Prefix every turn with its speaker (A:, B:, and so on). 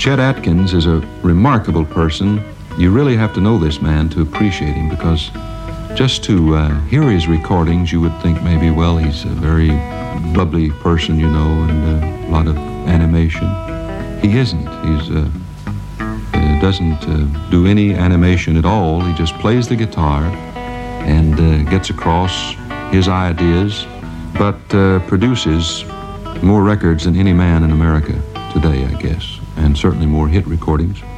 A: Chet Atkins is a remarkable person. You really have to know this man to appreciate him, because just to hear his recordings, you would think maybe, well, he's a very bubbly person, you know, and a lot of animation. He isn't. He doesn't do any animation at all. He just plays the guitar and gets across his ideas, but produces more records than any man in America today, I guess, and certainly more hit recordings.